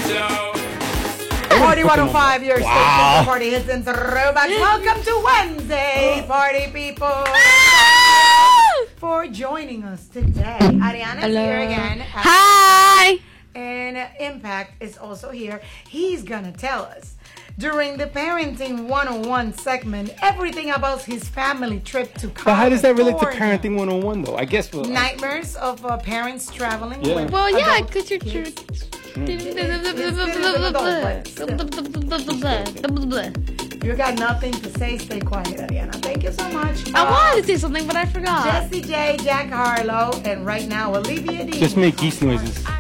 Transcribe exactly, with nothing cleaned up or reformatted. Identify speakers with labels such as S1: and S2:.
S1: Party one oh five, your wow. station for party hits and throwbacks. Welcome to Wednesday, party people. For joining us today. Ariana's Hello. Here again.
S2: Hi.
S1: And Impact is also here. He's going to tell us during the Parenting one oh one segment everything about his family trip to California.
S3: But how does that relate to Parenting one oh one though? I guess we'll,
S1: nightmares of uh, parents traveling.
S3: Yeah.
S1: With
S2: well, yeah, because you're true.
S1: You got nothing to say. Stay quiet, Ariana. Thank you so much.
S2: I uh, wanted to say something, but I forgot.
S1: Jesse J, Jack Harlow, and right now Olivia D.
S3: Just make geese noises.